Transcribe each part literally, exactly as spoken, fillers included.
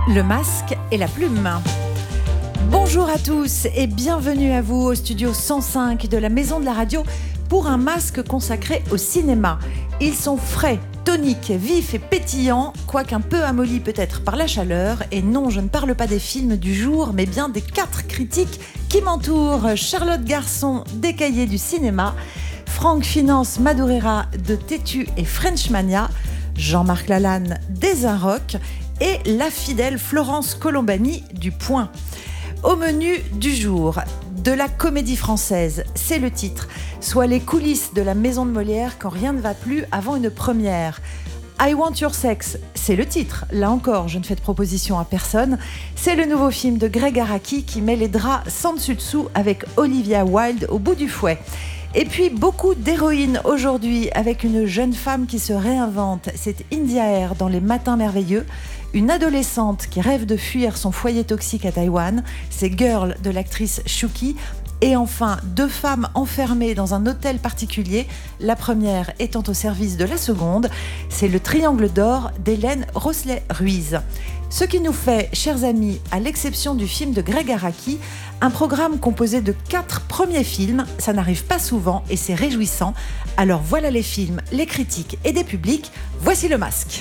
Le masque et la plume. Bonjour à tous et bienvenue à vous au studio cent cinq de la Maison de la Radio pour un masque consacré au cinéma. Ils sont frais, toniques, vifs et pétillants, quoique un peu amollis peut-être par la chaleur. Et non, je ne parle pas des films du jour, mais bien des quatre critiques qui m'entourent. Charlotte Garçon, des Cahiers du cinéma, Franck Finance Madureira de Tétu et Frenchmania, Jean-Marc Lalanne des Inrocks et la fidèle Florence Colombani du Point. Au menu du jour, de la comédie française, c'est le titre, soit les coulisses de la maison de Molière quand rien ne va plus avant une première. I Want Your Sex, c'est le titre. Là encore, je ne fais de proposition à personne. C'est le nouveau film de Gregg Araki qui met les draps sans dessus-dessous avec Olivia Wilde au bout du fouet. Et puis beaucoup d'héroïnes aujourd'hui avec une jeune femme qui se réinvente. C'est India Air dans Les Matins Merveilleux. Une adolescente qui rêve de fuir son foyer toxique à Taïwan. C'est Girl de l'actrice Shuki. Et enfin, deux femmes enfermées dans un hôtel particulier, la première étant au service de la seconde. C'est le Triangle d'or d'Hélène Rosley-Ruiz. Ce qui nous fait, chers amis, à l'exception du film de Gregg Araki, un programme composé de quatre premiers films. Ça n'arrive pas souvent et c'est réjouissant. Alors voilà les films, les critiques et des publics. Voici le masque.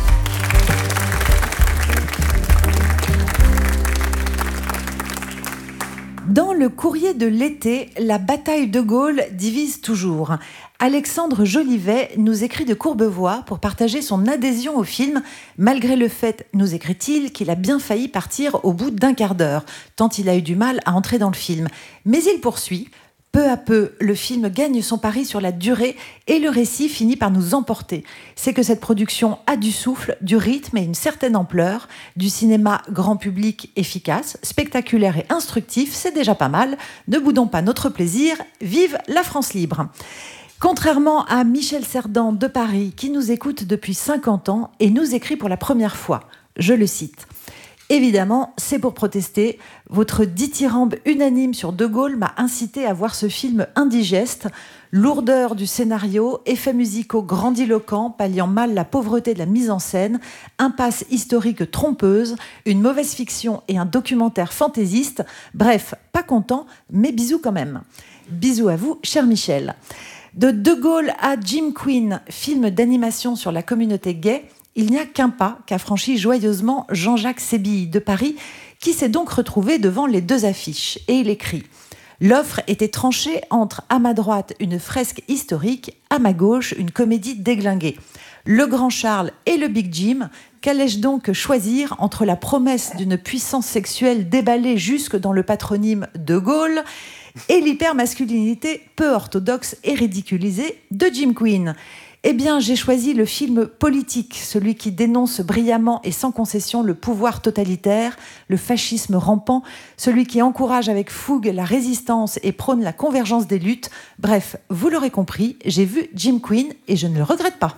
Dans le courrier de l'été, la bataille de Gaulle divise toujours. Alexandre Jolivet nous écrit de Courbevoie pour partager son adhésion au film, malgré le fait, nous écrit-il, qu'il a bien failli partir au bout d'un quart d'heure, tant il a eu du mal à entrer dans le film. Mais il poursuit. Peu à peu, le film gagne son pari sur la durée et le récit finit par nous emporter. C'est que cette production a du souffle, du rythme et une certaine ampleur, du cinéma grand public efficace, spectaculaire et instructif, c'est déjà pas mal. Ne boudons pas notre plaisir, vive la France libre. Contrairement à Michel Cerdan de Paris, qui nous écoute depuis cinquante ans et nous écrit pour la première fois, je le cite. Évidemment, c'est pour protester. Votre dithyrambe unanime sur De Gaulle m'a incité à voir ce film indigeste. Lourdeur du scénario, effets musicaux grandiloquents palliant mal la pauvreté de la mise en scène, impasse historique trompeuse, une mauvaise fiction et un documentaire fantaisiste. Bref, pas content, mais bisous quand même. Bisous à vous, cher Michel. De De Gaulle à Jim Queen, film d'animation sur la communauté gay, il n'y a qu'un pas qu'a franchi joyeusement Jean-Jacques Sébille de Paris, qui s'est donc retrouvé devant les deux affiches. Et il écrit « L'offre était tranchée entre, à ma droite, une fresque historique, à ma gauche, une comédie déglinguée. Le grand Charles et le Big Jim, qu'allais-je donc choisir entre la promesse d'une puissance sexuelle déballée jusque dans le patronyme de Gaulle et l'hypermasculinité peu orthodoxe et ridiculisée de Jim Queen ?» Eh bien, j'ai choisi le film politique, celui qui dénonce brillamment et sans concession le pouvoir totalitaire, le fascisme rampant, celui qui encourage avec fougue la résistance et prône la convergence des luttes. Bref, vous l'aurez compris, j'ai vu Jim Queen et je ne le regrette pas.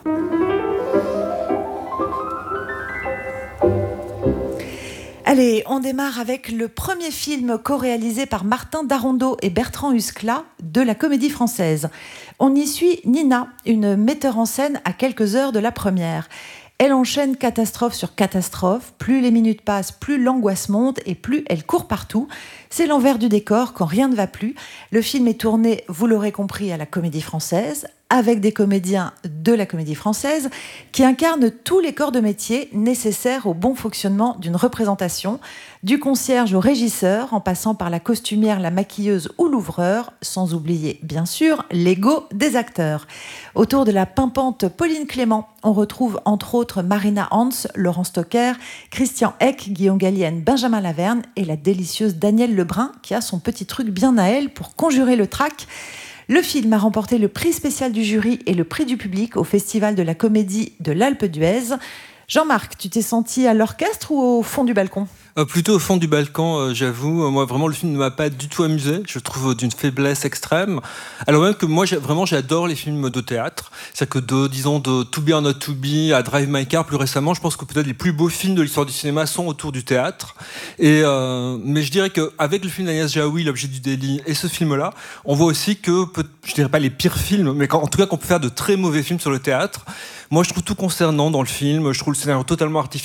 Allez, on démarre avec le premier film co-réalisé par Martin Darondeau et Bertrand Huskla de la Comédie Française. On y suit Nina, une metteur en scène à quelques heures de la première. Elle enchaîne catastrophe sur catastrophe, plus les minutes passent, plus l'angoisse monte et plus elle court partout. C'est l'envers du décor quand rien ne va plus. Le film est tourné, vous l'aurez compris, à la Comédie Française, avec des comédiens de la Comédie Française qui incarnent tous les corps de métier nécessaires au bon fonctionnement d'une représentation, du concierge au régisseur, en passant par la costumière, la maquilleuse ou l'ouvreur, sans oublier, bien sûr, l'ego des acteurs. Autour de la pimpante Pauline Clément, on retrouve entre autres Marina Hans, Laurent Stocker, Christian Eck, Guillaume Gallienne, Benjamin Laverne et la délicieuse Danielle Lebrun, qui a son petit truc bien à elle pour conjurer le trac. Le film a remporté le prix spécial du jury et le prix du public au Festival de la Comédie de l'Alpe d'Huez. Jean-Marc, tu t'es senti à l'orchestre ou au fond du balcon ? Euh, plutôt au fond du balcon, euh, j'avoue. Moi, vraiment, le film ne m'a pas du tout amusé. Je le trouve d'une faiblesse extrême. Alors même que moi, j'ai, vraiment, j'adore les films de théâtre. C'est-à-dire que, de, disons, de To Be or Not To Be à Drive My Car, plus récemment, je pense que peut-être les plus beaux films de l'histoire du cinéma sont autour du théâtre. Et, euh, mais je dirais qu'avec le film d'Agnès Jaoui, L'Objet du délit, et ce film-là, on voit aussi que, peut, je dirais pas les pires films, mais en tout cas qu'on peut faire de très mauvais films sur le théâtre. Moi, je trouve tout concernant dans le film. Je trouve le scénario totalement artificiel.